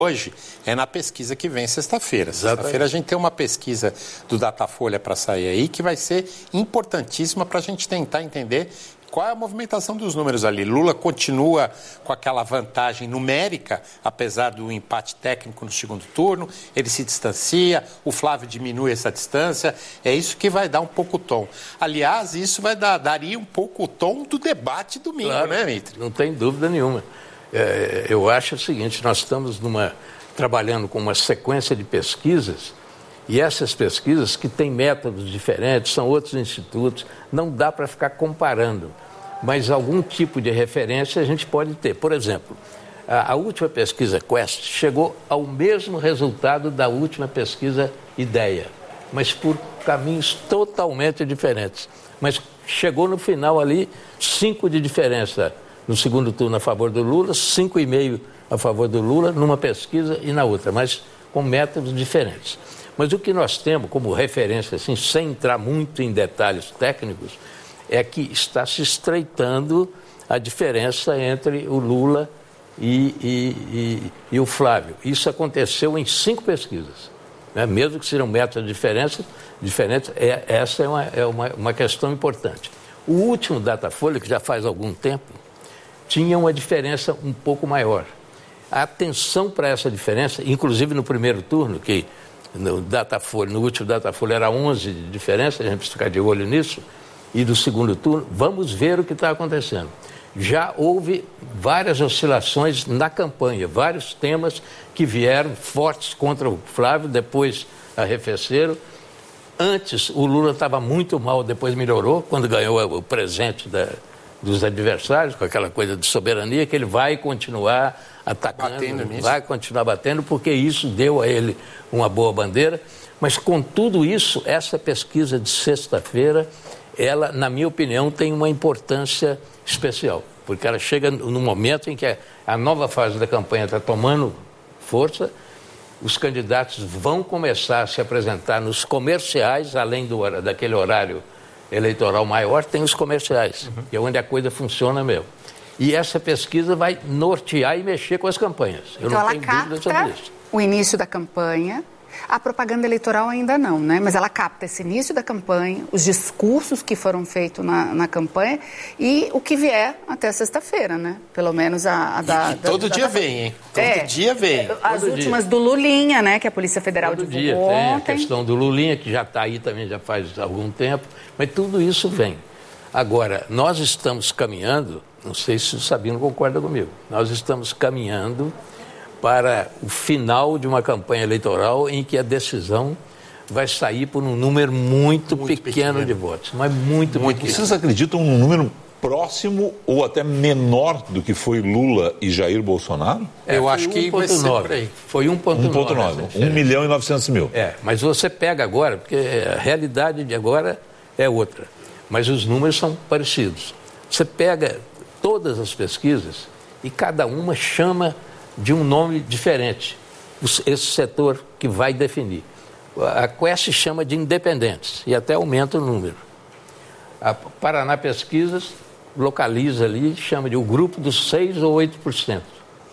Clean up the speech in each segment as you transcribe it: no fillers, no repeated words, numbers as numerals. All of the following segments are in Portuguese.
hoje é na pesquisa que vem sexta-feira. Sexta-feira a gente tem uma pesquisa do Datafolha para sair aí que vai ser importantíssima para a gente tentar entender qual é a movimentação dos números ali. Lula continua com aquela vantagem numérica, apesar do empate técnico no segundo turno, ele se distancia, o Flávio diminui essa distância, é isso que vai dar um pouco o tom. Aliás, isso vai daria um pouco o tom do debate domingo, claro, né, Mitre? Não tem dúvida nenhuma. Eu acho o seguinte, nós estamos trabalhando com uma sequência de pesquisas, e essas pesquisas que têm métodos diferentes, são outros institutos, não dá para ficar comparando, mas algum tipo de referência a gente pode ter. Por exemplo, a última pesquisa Quest chegou ao mesmo resultado da última pesquisa Ideia, mas por caminhos totalmente diferentes. Mas chegou no final ali 5 de diferença no segundo turno a favor do Lula, 5,5 a favor do Lula, numa pesquisa e na outra, mas com métodos diferentes. Mas o que nós temos como referência, assim, sem entrar muito em detalhes técnicos, é que está se estreitando a diferença entre o Lula e o Flávio. Isso aconteceu em 5 pesquisas, né? Mesmo que sejam métodos diferentes, essa é uma questão importante. O último Datafolha, que já faz algum tempo, tinha uma diferença um pouco maior. A atenção para essa diferença, inclusive no primeiro turno, que no último Datafolha era 11 de diferença, a gente precisa ficar de olho nisso, e do segundo turno, vamos ver o que está acontecendo. Já houve várias oscilações na campanha, vários temas que vieram fortes contra o Flávio, depois arrefeceram. Antes o Lula estava muito mal, depois melhorou, quando ganhou o presente dos adversários, com aquela coisa de soberania, que ele vai continuar atacando, vai continuar batendo, porque isso deu a ele uma boa bandeira. Mas com tudo isso, essa pesquisa de sexta-feira, ela, na minha opinião, tem uma importância especial, porque ela chega no momento em que a nova fase da campanha está tomando força, os candidatos vão começar a se apresentar nos comerciais, além daquele horário eleitoral maior, tem os comerciais, que é onde a coisa funciona mesmo. E essa pesquisa vai nortear e mexer com as campanhas. Eu então não tenho dúvida sobre isso. O início da campanha, a propaganda eleitoral ainda não, né? Mas ela capta esse início da campanha, os discursos que foram feitos na campanha e o que vier até sexta-feira, né? Pelo menos todo dia vem, hein? Todo dia vem. As últimas do Lulinha, né? Que a Polícia Federal divulgou ontem. Tem a questão do Lulinha, que já está aí também, já faz algum tempo. Mas tudo isso vem. Agora, nós estamos caminhando, não sei se o Sabino concorda comigo, nós estamos caminhando para o final de uma campanha eleitoral em que a decisão vai sair por um número muito pequeno de votos, mas muito pequeno. Vocês acreditam num número próximo ou até menor do que foi Lula e Jair Bolsonaro? Eu acho que vai ser por aí. Foi 1,9. 1.900.000. Mas você pega agora, porque a realidade de agora é outra, mas os números são parecidos. Você pega todas as pesquisas e cada uma chama de um nome diferente, esse setor que vai definir. A Quest chama de independentes e até aumenta o número. A Paraná Pesquisas localiza ali, chama de o grupo dos 6 ou 8%.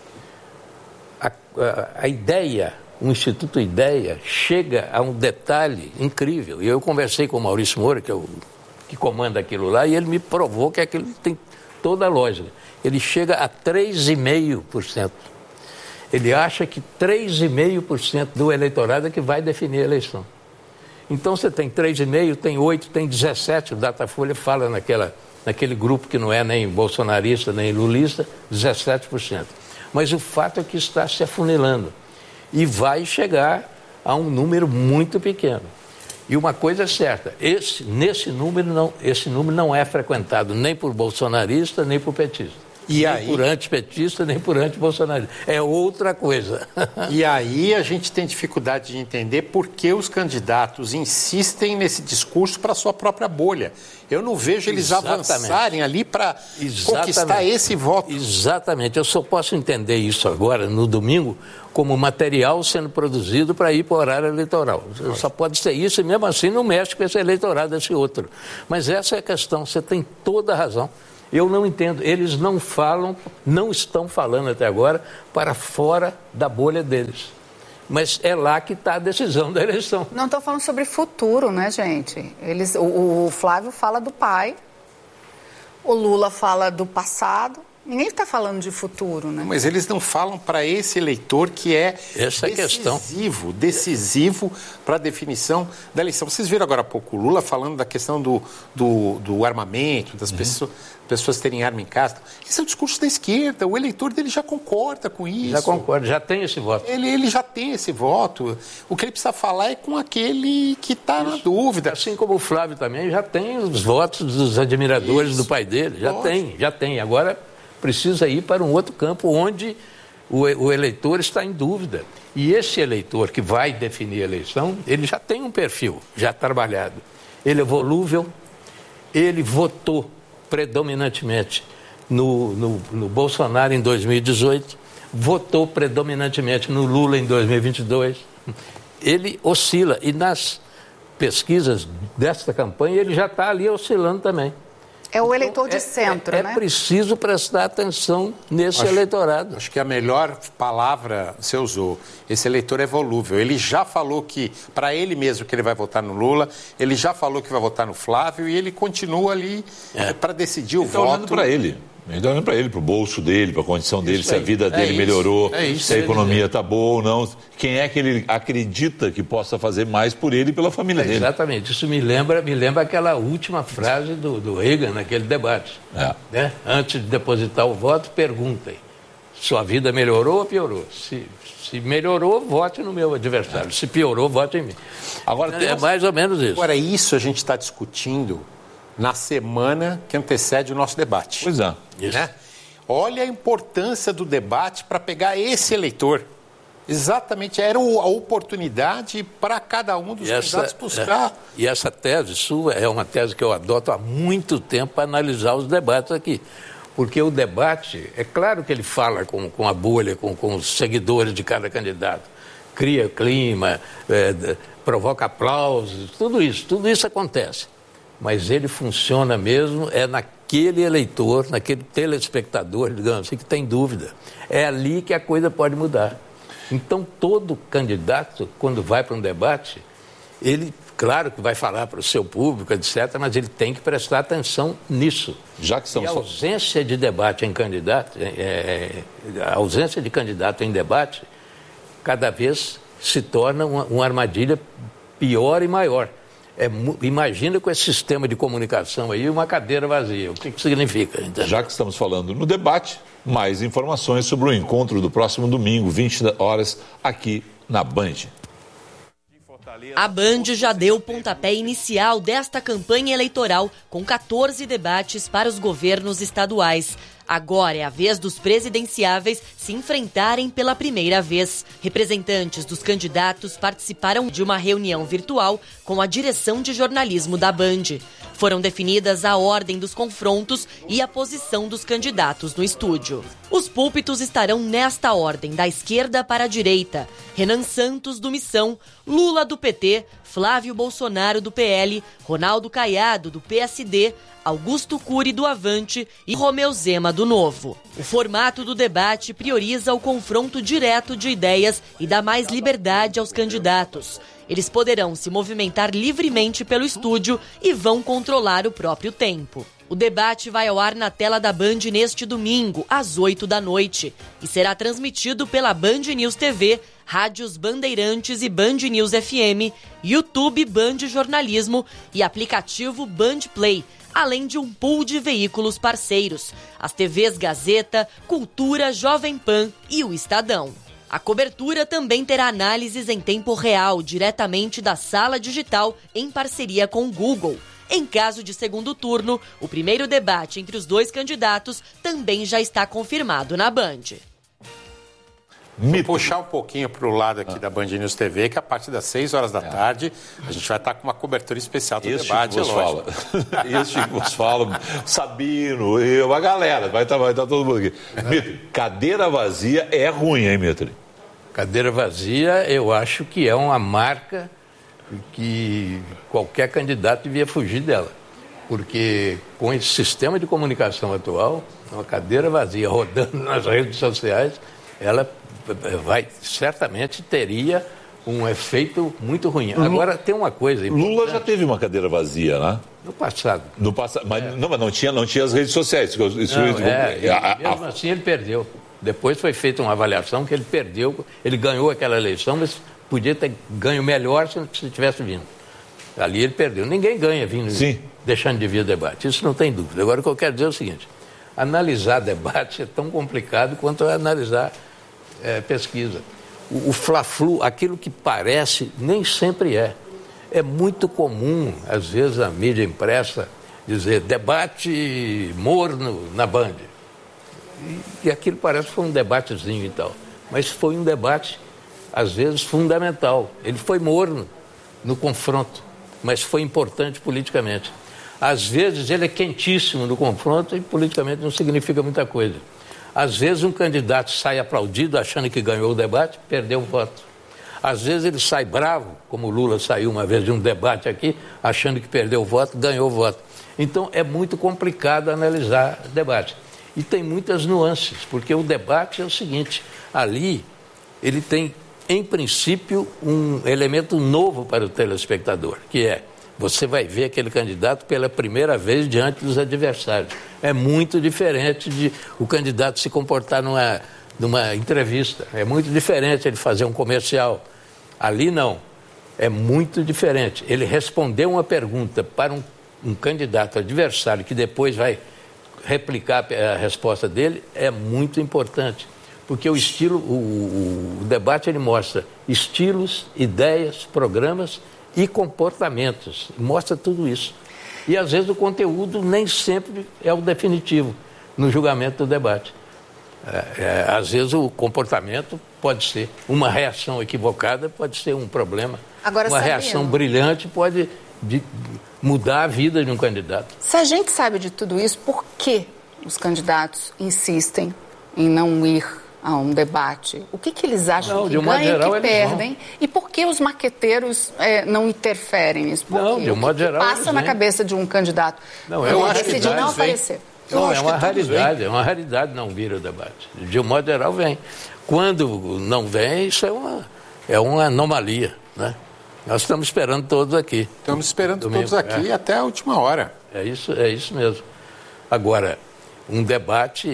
A Ideia, o Instituto Ideia, chega a um detalhe incrível. E eu conversei com o Maurício Moura, que comanda aquilo lá, e ele me provou que aquilo tem toda a lógica. Ele chega a 3,5%. Ele acha que 3,5% do eleitorado é que vai definir a eleição. Então você tem 3,5%, tem 8%, tem 17%, o Datafolha fala naquele grupo que não é nem bolsonarista, nem lulista, 17%. Mas o fato é que está se afunilando e vai chegar a um número muito pequeno. E uma coisa é certa, esse número não é frequentado nem por bolsonarista, nem por petista. Por antipetista, nem por antibolsonarista. É outra coisa. E aí a gente tem dificuldade de entender por que os candidatos insistem nesse discurso para a sua própria bolha. Eu não vejo eles avançarem ali para conquistar esse voto. Exatamente. Eu só posso entender isso agora, no domingo, como material sendo produzido para ir para o horário eleitoral. Só pode ser isso e mesmo assim não mexe com esse eleitorado, esse outro. Mas essa é a questão. Você tem toda a razão. Eu não entendo. Eles não falam, não estão falando até agora para fora da bolha deles. Mas é lá que está a decisão da eleição. Não estão falando sobre futuro, né, gente? O Flávio fala do pai, o Lula fala do passado. Ninguém está falando de futuro, né? Mas eles não falam para esse eleitor que é decisivo para a definição da eleição. Vocês viram agora há pouco o Lula falando da questão do armamento, das pessoas terem arma em casa. Esse é o discurso da esquerda. O eleitor dele já concorda com isso. Já concorda, já tem esse voto. Ele já tem esse voto. O que ele precisa falar é com aquele que está na dúvida. Assim como o Flávio também já tem os votos dos admiradores do pai dele. Já tem. Agora precisa ir para um outro campo onde o eleitor está em dúvida. E esse eleitor que vai definir a eleição, ele já tem um perfil, já trabalhado. Ele é volúvel, ele votou predominantemente no Bolsonaro em 2018, votou predominantemente no Lula em 2022. Ele oscila e nas pesquisas desta campanha ele já está ali oscilando também. É o eleitor de centro, né? É preciso prestar atenção nesse eleitorado. Acho que a melhor palavra você usou, esse eleitor é volúvel. Ele já falou que, para ele mesmo, que ele vai votar no Lula, ele já falou que vai votar no Flávio e ele continua ali para decidir o voto. Ele está olhando para ele. Ele está olhando para ele, para o bolso dele, para a condição dele, se a vida dele melhorou, se a economia está boa ou não. Quem é que ele acredita que possa fazer mais por ele e pela família dele. Exatamente. Isso me lembra aquela última frase do Reagan naquele debate. Né? Antes de depositar o voto, perguntem. Sua vida melhorou ou piorou? Se melhorou, vote no meu adversário. Se piorou, vote em mim. Agora, é mais ou menos isso. Agora, isso a gente está discutindo na semana que antecede o nosso debate. Pois é. Né? Olha a importância do debate para pegar esse eleitor. Exatamente, era a oportunidade para cada um dos candidatos buscar. E essa tese sua é uma tese que eu adoto há muito tempo para analisar os debates aqui. Porque o debate, é claro que ele fala com a bolha, com os seguidores de cada candidato. Cria clima, provoca aplausos, tudo isso acontece. Mas ele funciona mesmo naquele eleitor, naquele telespectador, digamos assim, que tem dúvida. É ali que a coisa pode mudar. Então, todo candidato, quando vai para um debate, ele, claro que vai falar para o seu público, etc., mas ele tem que prestar atenção nisso. Já que estamos... E a ausência de debate em candidato, a ausência de candidato em debate, cada vez se torna uma armadilha pior e maior. Imagina com esse sistema de comunicação aí uma cadeira vazia. O que significa? Entendeu? Já que estamos falando no debate, mais informações sobre o encontro do próximo domingo, 20 horas, aqui na Band. A Band já deu o pontapé inicial desta campanha eleitoral, com 14 debates para os governos estaduais. Agora é a vez dos presidenciáveis se enfrentarem pela primeira vez. Representantes dos candidatos participaram de uma reunião virtual com a direção de jornalismo da Band. Foram definidas a ordem dos confrontos e a posição dos candidatos no estúdio. Os púlpitos estarão nesta ordem, da esquerda para a direita. Renan Santos, do Missão, Lula, do PT, Flávio Bolsonaro, do PL, Ronaldo Caiado, do PSD, Augusto Cury, do Avante e Romeu Zema, do Novo. O formato do debate prioriza o confronto direto de ideias e dá mais liberdade aos candidatos. Eles poderão se movimentar livremente pelo estúdio e vão controlar o próprio tempo. O debate vai ao ar na tela da Band neste domingo, às 20h, e será transmitido pela Band News TV, Rádios Bandeirantes e Band News FM, YouTube Band Jornalismo e aplicativo Band Play, além de um pool de veículos parceiros, as TVs Gazeta, Cultura, Jovem Pan e o Estadão. A cobertura também terá análises em tempo real, diretamente da sala digital, em parceria com o Google. Em caso de segundo turno, o primeiro debate entre os dois candidatos também já está confirmado na Band. Vou puxar um pouquinho para o lado aqui da Band News TV, que a partir das 6 horas da tarde a gente vai estar com uma cobertura especial do debate. Esse que vos fala, Sabino, eu, a galera, vai estar todo mundo aqui. Mitre, cadeira vazia é ruim, hein, Mitre? Cadeira vazia, eu acho que é uma marca que qualquer candidato devia fugir dela. Porque com esse sistema de comunicação atual, uma cadeira vazia rodando nas redes sociais, ela certamente teria um efeito muito ruim. Agora, tem uma coisa importante. Lula já teve uma cadeira vazia, né? No passado. Mas não tinha as redes sociais. Mesmo assim, ele perdeu. Depois foi feita uma avaliação que ele perdeu. Ele ganhou aquela eleição, mas podia ter ganho melhor se tivesse vindo. Ali ele perdeu. Ninguém ganha vindo, deixando de vir debate. Isso não tem dúvida. Agora, o que eu quero dizer é o seguinte. Analisar debate é tão complicado quanto analisar pesquisa. O Fla-Flu, aquilo que parece, nem sempre é. É muito comum, às vezes, a mídia impressa dizer debate morno na Band. E aquilo parece que foi um debatezinho e tal. Mas foi um debate, às vezes, fundamental. Ele foi morno no confronto, mas foi importante politicamente. Às vezes, ele é quentíssimo no confronto e politicamente não significa muita coisa. Às vezes um candidato sai aplaudido achando que ganhou o debate, perdeu o voto. Às vezes ele sai bravo, como o Lula saiu uma vez de um debate aqui, achando que perdeu o voto, ganhou o voto. Então é muito complicado analisar debate. E tem muitas nuances, porque o debate é o seguinte, ali ele tem, em princípio, um elemento novo para o telespectador, que é, você vai ver aquele candidato pela primeira vez diante dos adversários. É muito diferente de o candidato se comportar numa entrevista. É muito diferente ele fazer um comercial. Ali não. É muito diferente. Ele responder uma pergunta para um candidato adversário que depois vai replicar a resposta dele é muito importante. Porque o estilo, o debate ele mostra estilos, ideias, programas e comportamentos, mostra tudo isso. E às vezes o conteúdo nem sempre é o definitivo no julgamento do debate. Às vezes o comportamento pode ser uma reação equivocada, pode ser um problema. Agora, uma reação brilhante pode mudar a vida de um candidato. Se a gente sabe de tudo isso, por que os candidatos insistem em não ir a um debate? O que eles acham que ganham e que perdem? E por que os maqueteiros não interferem nisso? Não, de um modo geral, passa na cabeça de um candidato? Não, eu acho que decidir não aparecer. Não, é uma raridade não vir o debate. De um modo geral, vem. Quando não vem, isso é uma anomalia, né? Nós estamos esperando todos aqui. Estamos esperando todos aqui até a última hora. É isso mesmo. Agora, um debate,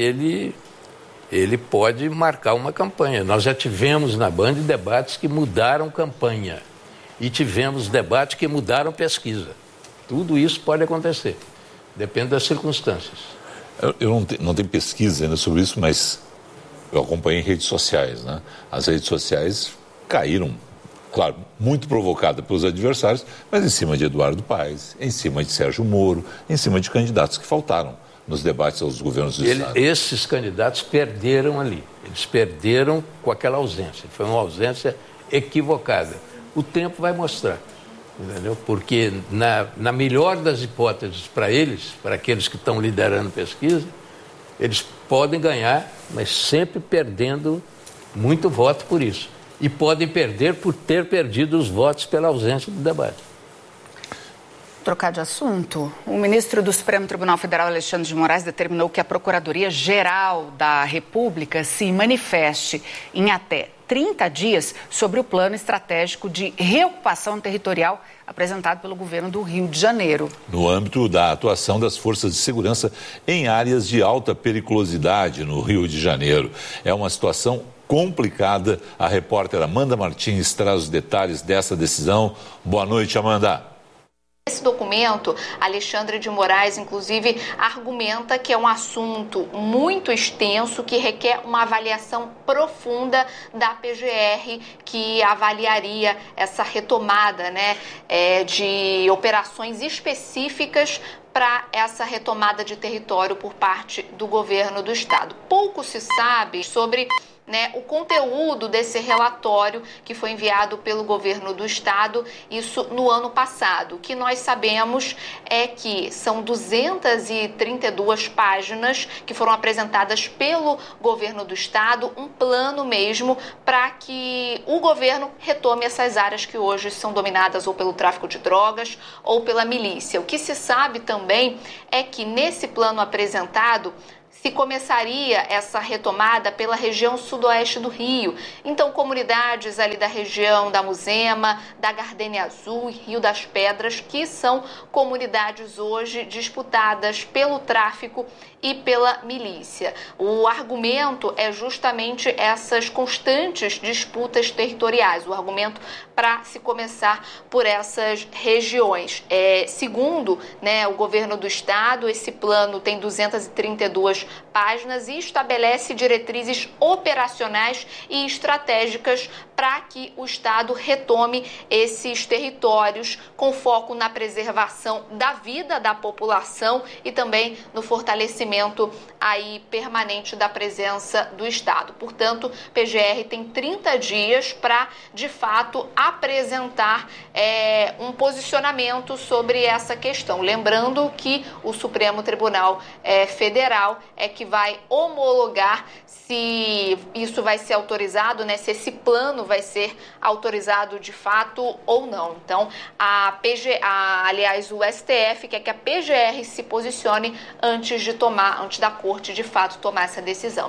ele pode marcar uma campanha. Nós já tivemos na Band debates que mudaram campanha e tivemos debates que mudaram pesquisa. Tudo isso pode acontecer, depende das circunstâncias. Eu não tenho pesquisa ainda sobre isso, mas eu acompanhei redes sociais, né? As redes sociais caíram, claro, muito provocada pelos adversários, mas em cima de Eduardo Paes, em cima de Sérgio Moro, em cima de candidatos que faltaram nos debates aos governos do Estado. Esses candidatos perderam ali. Eles perderam com aquela ausência. Foi uma ausência equivocada. O tempo vai mostrar, entendeu? Porque na melhor das hipóteses para eles, para aqueles que estão liderando pesquisa, eles podem ganhar, mas sempre perdendo muito voto por isso. E podem perder por ter perdido os votos pela ausência do debate. Trocar de assunto, o ministro do Supremo Tribunal Federal, Alexandre de Moraes, determinou que a Procuradoria-Geral da República se manifeste em até 30 dias sobre o plano estratégico de reocupação territorial apresentado pelo governo do Rio de Janeiro. No âmbito da atuação das forças de segurança em áreas de alta periculosidade no Rio de Janeiro. É uma situação complicada. A repórter Amanda Martins traz os detalhes dessa decisão. Boa noite, Amanda. Esse documento, Alexandre de Moraes, inclusive, argumenta que é um assunto muito extenso, que requer uma avaliação profunda da PGR, que avaliaria essa retomada, de operações específicas para essa retomada de território por parte do governo do Estado. Pouco se sabe sobre o conteúdo desse relatório que foi enviado pelo governo do Estado, isso no ano passado. O que nós sabemos é que são 232 páginas que foram apresentadas pelo governo do Estado, um plano mesmo para que o governo retome essas áreas que hoje são dominadas ou pelo tráfico de drogas ou pela milícia. O que se sabe também também é que nesse plano apresentado se começaria essa retomada pela região sudoeste do Rio. Então, comunidades ali da região da Muzema, da Gardênia Azul e Rio das Pedras, que são comunidades hoje disputadas pelo tráfico e pela milícia. O argumento é justamente essas constantes disputas territoriais, o argumento para se começar por essas regiões. Segundo, né, o governo do estado, esse plano tem 232 páginas e estabelece diretrizes operacionais e estratégicas para que o estado retome esses territórios com foco na preservação da vida da população e também no fortalecimento aí permanente da presença do estado. Portanto, PGR tem 30 dias para, de fato, apresentar um posicionamento sobre essa questão. Lembrando que o Supremo Tribunal Federal é que vai homologar se isso vai ser autorizado, né, se esse plano vai ser autorizado de fato ou não. Então, aliás, o STF quer que a PGR se posicione antes da Corte de fato tomar essa decisão.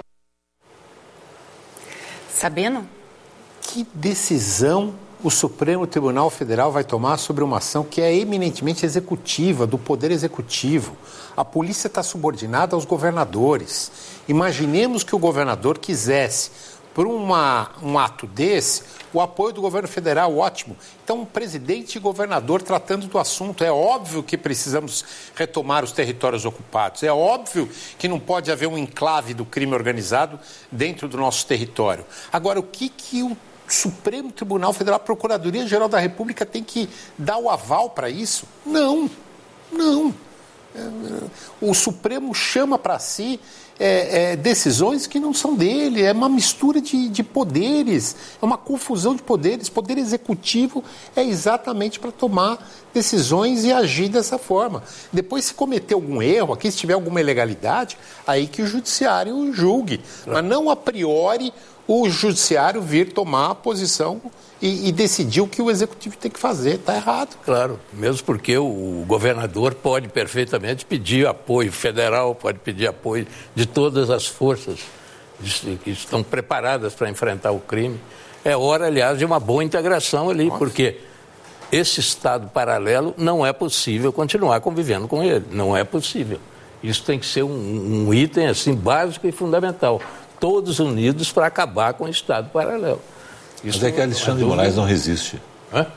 Sabino? Que decisão o Supremo Tribunal Federal vai tomar sobre uma ação que é eminentemente executiva, do Poder Executivo? A polícia está subordinada aos governadores. Imaginemos que o governador quisesse, por um ato desse, o apoio do governo federal, ótimo. Então, o presidente e governador tratando do assunto. É óbvio que precisamos retomar os territórios ocupados. É óbvio que não pode haver um enclave do crime organizado dentro do nosso território. Agora, o que o Supremo Tribunal Federal, a Procuradoria-Geral da República tem que dar o aval para isso? Não. O Supremo chama para si decisões que não são dele, é uma mistura de poderes, é uma confusão de poderes. Poder executivo é exatamente para tomar decisões e agir dessa forma. Depois, se cometer algum erro, aqui se tiver alguma ilegalidade, aí que o judiciário julgue, mas não a priori o judiciário vir tomar a posição e decidir o que o executivo tem que fazer. Está errado. Claro, mesmo porque o governador pode perfeitamente pedir apoio federal, pode pedir apoio de todas as forças que estão preparadas para enfrentar o crime. É hora, aliás, de uma boa integração ali, porque esse Estado paralelo não é possível continuar convivendo com ele. Não é possível. Isso tem que ser um item assim, básico e fundamental. Todos unidos para acabar com o Estado paralelo. Mas é que Alexandre de Moraes não resiste. Hã?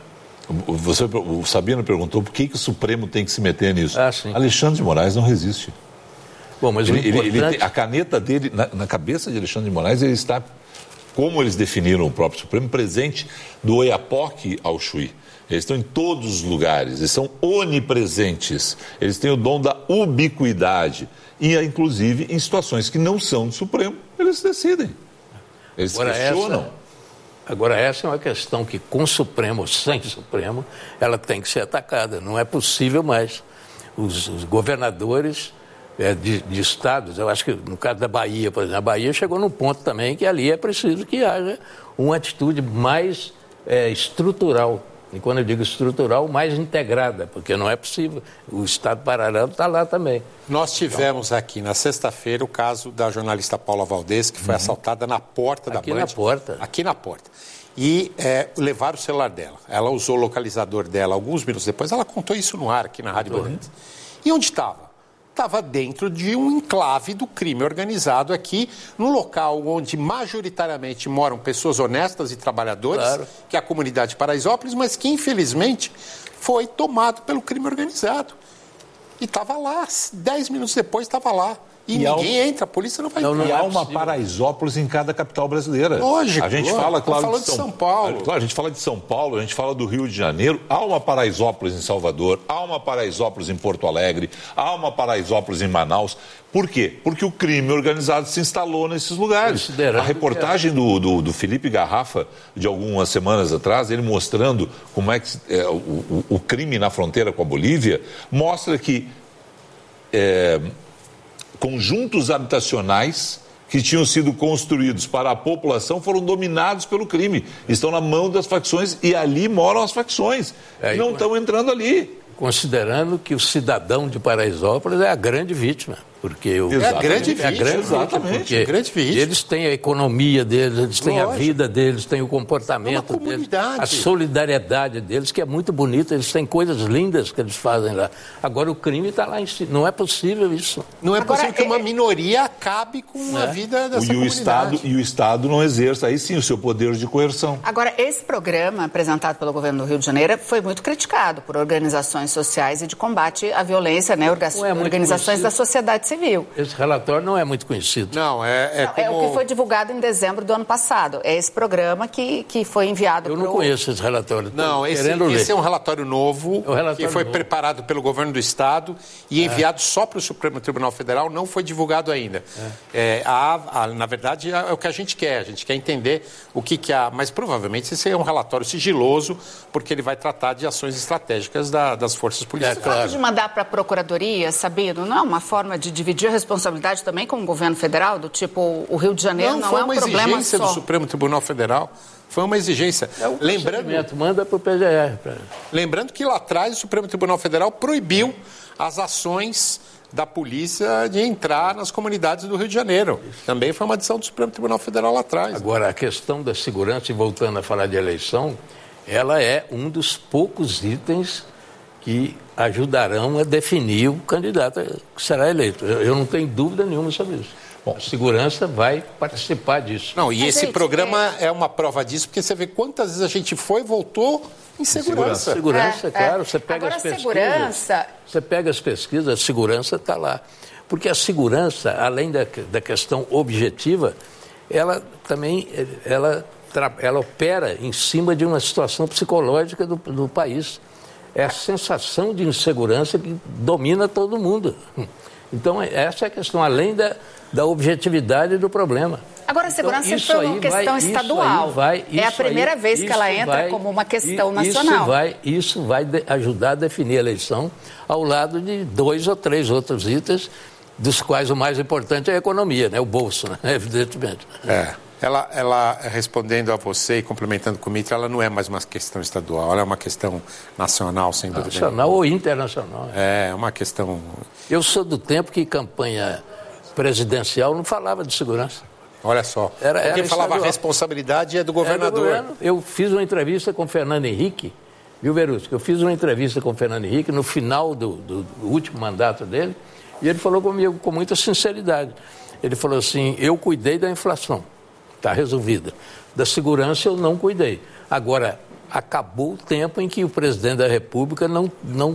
O Sabino perguntou por que o Supremo tem que se meter nisso. Sim. Alexandre de Moraes não resiste. Bom, mas a caneta dele, na cabeça de Alexandre de Moraes, ele está, como eles definiram o próprio Supremo, presente do Oiapoque ao Chuí. Eles estão em todos os lugares, eles são onipresentes, eles têm o dom da ubiquidade. E, inclusive, em situações que não são do Supremo, eles decidem. Eles questionam. Agora, essa é uma questão que, com Supremo ou sem Supremo, ela tem que ser atacada. Não é possível mais. Os governadores de estados, eu acho que no caso da Bahia, por exemplo, a Bahia chegou num ponto também que ali é preciso que haja uma atitude mais estrutural. E quando eu digo estrutural, mais integrada, porque não é possível. O Estado paralelo está lá também. Nós tivemos aqui na sexta-feira o caso da jornalista Paula Valdez, que foi assaltada na porta da Band. Aqui na porta. E levaram o celular dela. Ela usou o localizador dela alguns minutos depois. Ela contou isso no ar aqui na Rádio Bandeirantes. E onde estava? Estava dentro de um enclave do crime organizado aqui, no local onde majoritariamente moram pessoas honestas e trabalhadoras, que é a comunidade de Paraisópolis, mas que infelizmente foi tomado pelo crime organizado. E estava lá, 10 minutos depois estava lá. E ninguém entra, a polícia não vai entrar. E há uma Paraisópolis em cada capital brasileira. Lógico. A gente fala, claro, de São Paulo. Claro, a gente fala de São Paulo, a gente fala do Rio de Janeiro. Há uma Paraisópolis em Salvador, há uma Paraisópolis em Porto Alegre, há uma Paraisópolis em Manaus. Por quê? Porque o crime organizado se instalou nesses lugares. A reportagem do Felipe Garrafa, de algumas semanas atrás, ele mostrando como é que o crime na fronteira com a Bolívia, mostra que conjuntos habitacionais que tinham sido construídos para a população foram dominados pelo crime. Estão na mão das facções e ali moram as facções. Não estão entrando ali. considerando que o cidadão de Paraisópolis é a grande vítima. Porque é a grande vítima, porque vítima. Eles têm a economia deles, eles têm a vida deles, têm o comportamento deles, a solidariedade deles, que é muito bonita, eles têm coisas lindas que eles fazem lá. Agora o crime está lá em cima, não é possível isso. Não é possível que uma minoria acabe com a vida dessa comunidade. E o Estado não exerça, aí sim, o seu poder de coerção. Agora, esse programa apresentado pelo governo do Rio de Janeiro foi muito criticado por organizações sociais e de combate à violência, né? Organizações da sociedade civil. Esse relatório não é muito conhecido. Não, é o que foi divulgado em dezembro do ano passado. É esse programa que foi enviado. Eu não conheço esse relatório. Não, esse é um relatório novo que foi preparado pelo governo do Estado e enviado só para o Supremo Tribunal Federal, não foi divulgado ainda. Na verdade, é o que a gente quer entender o que há, mas provavelmente esse é um relatório sigiloso, porque ele vai tratar de ações estratégicas das forças policiais. O fato de mandar para a Procuradoria, Sabino, não é uma forma de dividir a responsabilidade também com o governo federal? Do tipo, o Rio de Janeiro não é um problema só. Foi uma exigência do Supremo Tribunal Federal. Foi uma exigência. Manda para o PGR. Lembrando que lá atrás o Supremo Tribunal Federal proibiu as ações da polícia de entrar nas comunidades do Rio de Janeiro. Também foi uma decisão do Supremo Tribunal Federal lá atrás. Agora, a questão da segurança, e voltando a falar de eleição, ela é um dos poucos itens que ajudarão a definir o candidato que será eleito. Eu não tenho dúvida nenhuma sobre isso. Bom, a segurança vai participar disso. Não, e esse programa é uma prova disso, porque você vê quantas vezes a gente foi e voltou em segurança. Segurança, claro. Você pega as pesquisas. Você pega as pesquisas, a segurança está lá. Porque a segurança, além da questão objetiva, ela também ela opera em cima de uma situação psicológica do país. É a sensação de insegurança que domina todo mundo. Então, essa é a questão, além da objetividade do problema. Agora, a segurança então, foi uma questão estadual. É a primeira vez que ela entra como uma questão nacional. Isso vai ajudar a definir a eleição ao lado de 2 ou 3 outros itens, dos quais o mais importante é a economia, né? O bolso, né? Evidentemente. Ela, respondendo a você e complementando com o Mitra, ela não é mais uma questão estadual, ela é uma questão nacional, sem dúvida. Nacional ou internacional. É uma questão... Eu sou do tempo que campanha presidencial não falava de segurança. Olha só, porque falava a responsabilidade é do governador. Eu fiz uma entrevista com o Fernando Henrique, viu, Verusca? Eu fiz uma entrevista com o Fernando Henrique no final do último mandato dele, e ele falou comigo com muita sinceridade. Ele falou assim, eu cuidei da inflação. Está resolvida. Da segurança eu não cuidei. Agora, acabou o tempo em que o presidente da República não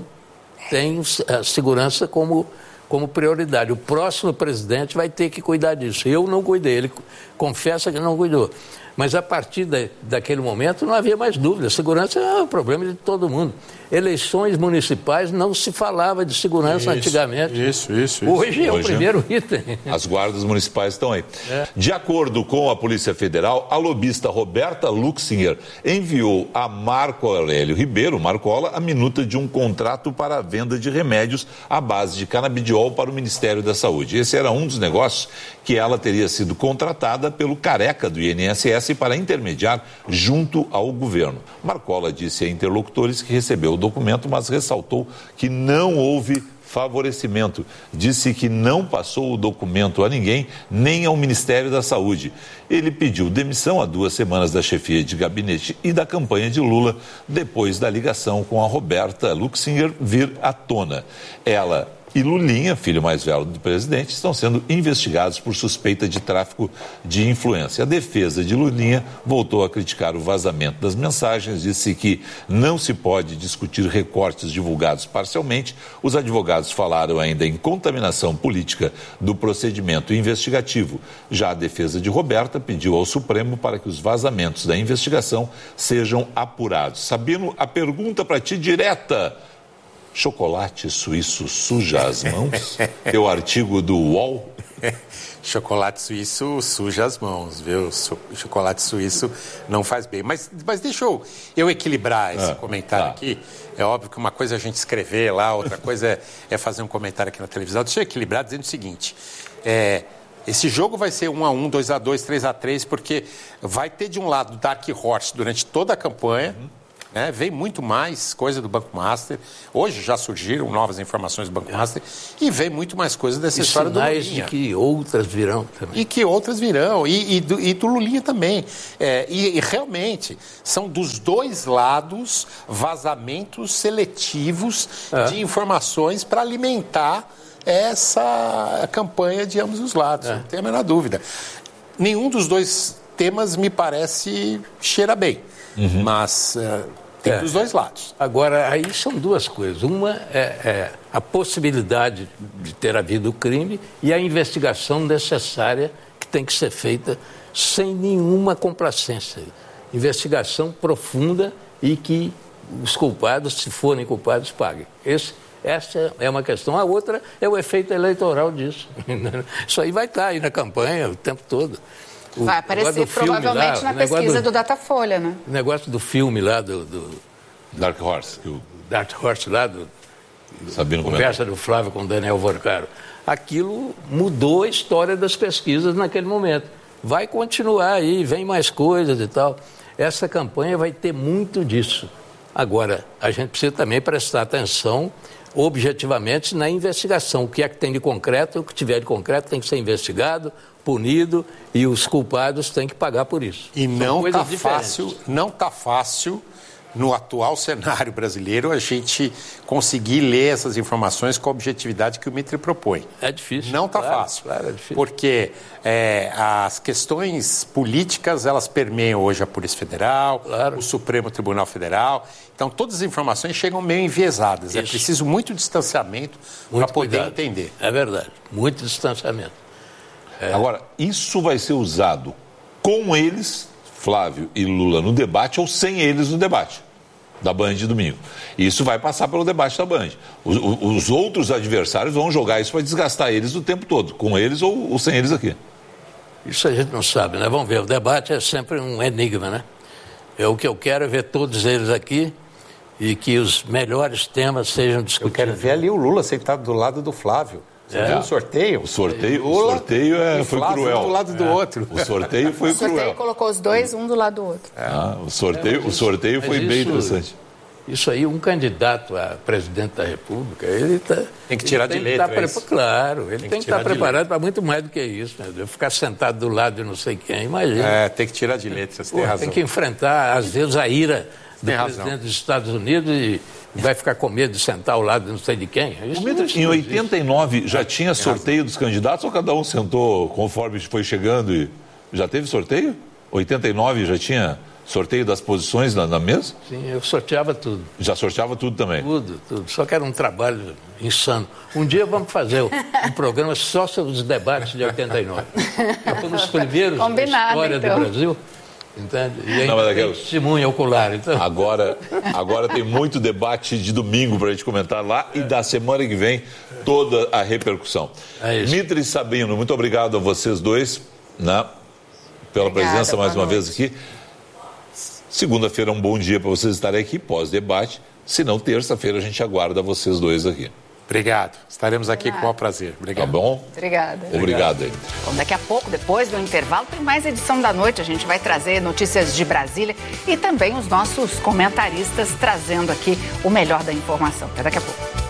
tem a segurança como prioridade. O próximo presidente vai ter que cuidar disso. Eu não cuidei, ele confessa que não cuidou. Mas a partir daquele momento não havia mais dúvida. Segurança é um problema de todo mundo. Eleições municipais não se falava de segurança antigamente. Isso. Hoje é o primeiro item. As guardas municipais estão aí. De acordo com a Polícia Federal, a lobista Roberta Luxinger enviou a Marco Aurélio Ribeiro, Marcola, a minuta de um contrato para a venda de remédios à base de canabidiol para o Ministério da Saúde. Esse era um dos negócios que ela teria sido contratada pelo careca do INSS para intermediar junto ao governo. Marcola disse a interlocutores que recebeu o documento, mas ressaltou que não houve favorecimento. Disse que não passou o documento a ninguém, nem ao Ministério da Saúde. Ele pediu demissão há 2 semanas da chefia de gabinete e da campanha de Lula, depois da ligação com a Roberta Luxinger vir à tona. Ela e Lulinha, filho mais velho do presidente, estão sendo investigados por suspeita de tráfico de influência. A defesa de Lulinha voltou a criticar o vazamento das mensagens, disse que não se pode discutir recortes divulgados parcialmente. Os advogados falaram ainda em contaminação política do procedimento investigativo. Já a defesa de Roberta pediu ao Supremo para que os vazamentos da investigação sejam apurados. Sabino, a pergunta para ti direta: chocolate suíço suja as mãos? É o artigo do UOL. Chocolate suíço suja as mãos, viu? Chocolate suíço não faz bem. Mas deixa eu equilibrar esse comentário aqui. É óbvio que uma coisa é a gente escrever lá, outra coisa é fazer um comentário aqui na televisão. Deixa eu equilibrar dizendo o seguinte: esse jogo vai ser 1-1, 2-2, 3-3, porque vai ter de um lado Dark Horse durante toda a campanha. Vem muito mais coisa do Banco Master. Hoje já surgiram novas informações do Banco Master e vem muito mais coisa dessa história do Lulinha. De que outras virão também. E que outras virão. E do Lulinha também. E realmente são dos dois lados vazamentos seletivos de informações para alimentar essa campanha de ambos os lados. Não tem a menor dúvida. Nenhum dos dois temas me parece cheira bem. Mas tem dos dois lados. Agora, aí são duas coisas. Uma é a possibilidade de ter havido o crime e a investigação necessária que tem que ser feita sem nenhuma complacência. Investigação profunda e que os culpados, se forem culpados, paguem. Essa é uma questão. A outra é o efeito eleitoral disso. Isso aí vai estar aí na campanha o tempo todo. Vai aparecer provavelmente na pesquisa do Datafolha, né? O negócio do filme lá do Dark Horse. Dark Horse lá, Sabino conversa do Flávio com o Daniel Vorcaro. Aquilo mudou a história das pesquisas naquele momento. Vai continuar aí, vem mais coisas e tal. Essa campanha vai ter muito disso. Agora, a gente precisa também prestar atenção objetivamente na investigação. O que é que tem de concreto, o que tiver de concreto tem que ser investigado, punido e os culpados têm que pagar por isso. E não está fácil no atual cenário brasileiro a gente conseguir ler essas informações com a objetividade que o Mitre propõe. É difícil. Não está fácil. Claro, é difícil. Porque as questões políticas, elas permeiam hoje a Polícia Federal, o Supremo Tribunal Federal. Então, todas as informações chegam meio enviesadas. Isso. É preciso muito distanciamento para poder entender. É verdade. Muito distanciamento. Agora, isso vai ser usado com eles, Flávio e Lula, no debate ou sem eles no debate da Band de domingo. Isso vai passar pelo debate da Band. Os outros adversários vão jogar isso para desgastar eles o tempo todo, com eles ou sem eles aqui. Isso a gente não sabe, né? Vamos ver, o debate é sempre um enigma, né? O que eu quero é ver todos eles aqui e que os melhores temas sejam discutidos. Eu quero ver ali o Lula sentado do lado do Flávio. Você viu o sorteio? O sorteio foi cruel. Um do lado do outro. O sorteio foi cruel. O sorteio colocou os dois, um do lado do outro. O sorteio foi bem interessante. Isso aí, um candidato a presidente da República, tem que tirar de letra. Claro, ele tem que estar preparado para muito mais do que isso. Né? Ficar sentado do lado de não sei quem, imagina. Tem que tirar de letra, você tem razão. Tem que enfrentar, às vezes, a ira do presidente dos Estados Unidos e vai ficar com medo de sentar ao lado de não sei de quem. Em 89 já tinha sorteio dos candidatos ou cada um sentou conforme foi chegando e já teve sorteio? 89 já tinha sorteio das posições na mesa? Sim, eu sorteava tudo. Já sorteava tudo também? Tudo. Só que era um trabalho insano. Um dia vamos fazer um programa só sobre os debates de 89. Foi um dos primeiros da história do Brasil. Entende? E ainda tem testemunha ocular. Então. Agora tem muito debate de domingo para a gente comentar lá e da semana que vem toda a repercussão. Mitre e Sabino, muito obrigado a vocês dois, né, pela presença mais uma vez aqui. Segunda-feira é um bom dia para vocês estarem aqui, pós-debate. Se não, terça-feira a gente aguarda vocês dois aqui. Obrigado. Estaremos aqui com o maior prazer. Obrigado. Tá bom? Obrigada. Obrigado. Bom, daqui a pouco, depois do intervalo, tem mais edição da noite. A gente vai trazer notícias de Brasília e também os nossos comentaristas trazendo aqui o melhor da informação. Até daqui a pouco.